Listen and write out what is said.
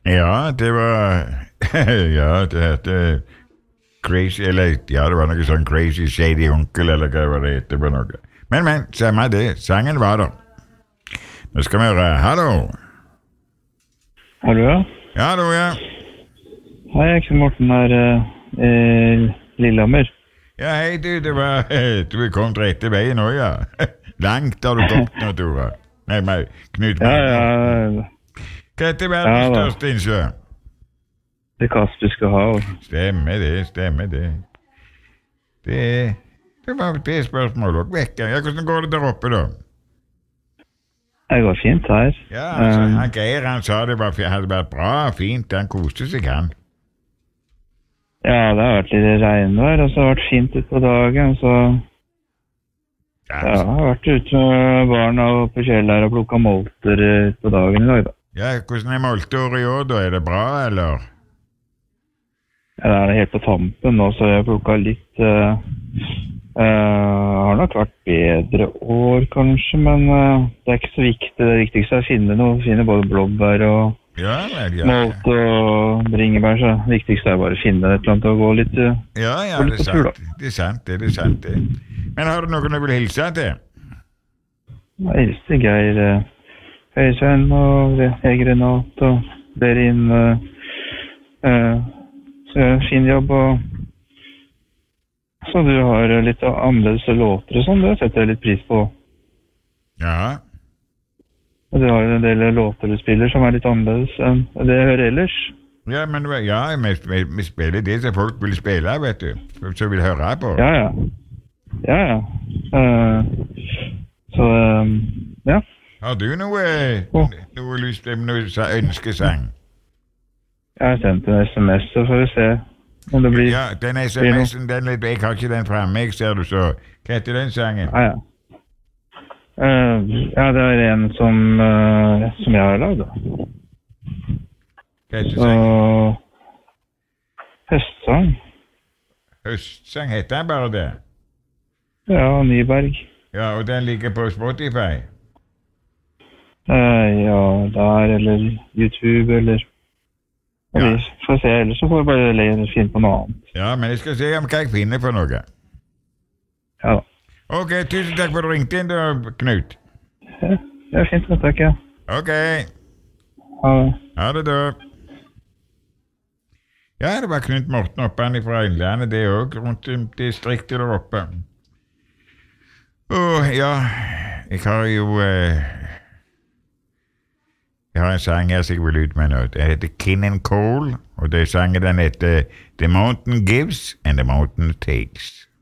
Ja, det var Ja, det hette Crazy, eller ja, det var noe sånn Crazy Shady Onkel, eller hva det heter på noe. Men, samme det, sangen var der. Nå skal vi høre, hallo. Hallo, ja. Ja, hallo, ja. Hei, jeg er Morten her Lillehammer. Ja, hei du, du er kommet rett i veien nå, ja. Langt har du kommet nå, Tore. Nei, Knut. Ja. Hva heter verdens største innsjø? Det Kaspiske hav. Stemmer det. Det var det spørsmålet også vekke. Ja, hvordan går det der oppe da? Det går fint her. Ja, altså, han Geir, han sa det hadde vært bra, fint, han koste seg, han. Ja, det har vært litt regnvær, og så har det vært fint ut på dagen, så... Ja, jeg har vært ute med barna og på kjell her og plukket molter på dagen i dag, da. Ja, hvordan er molteåret i år da? Er det bra, eller? Ja, det er helt på tampen nå, så jeg plukket litt... har nok vært bedre år, kanskje, men det er ikke så viktig. Det viktigste er å finne noe. Finne både blåbær og molte og bringebær, så det viktigste er bare å finne et eller annet og gå litt ja, det er sant. Det er sant. Men har du noen du vil hilse til? Jeg hilser Geir Høysveien og Hege Renat og Berin. Fin jobb, og så du har litt annerledes låter og sånn, det setter jeg litt pris på. Ja. Og du har en del låter du spiller som er litt annerledes enn det jeg hører ellers. Ja, men vi spiller det som folk vil spille, vet du. Så vil høre på. Ja. Så, ja. Har du noe lyst til noe ønskesang? Jeg har sendt en sms, så får vi se om det blir... Ja, den sms'en, jeg har ikke den fremme, jeg ser du så. Hva heter den sangen? Ja, det er en som jeg har laget, da. Hva heter sangen? Høstsang. Høstsang, heter den bare det? Ja, Nyberg. Ja, og den ligger på Spotify? Ja, der, eller YouTube, eller... Ja. Vi får se, ellers så får vi bare finne på noe annet. Ja, men jeg skal se om hva jeg finner på noe. Ja da. Ok, tusen takk for at du ringte inn, Knut. Ja, det er fint, takk, ja. Ok. Ha det. Ha det da. Ja, det var Knut Morten Oppan fra Innlandet, det også, rundt distriktet der oppe. Ja, jeg har jo... Jeg har en sang her som jeg vil ut med nå. Det heter Kin and Cole, og det sangen den heter The Mountain Gives and the Mountain Takes.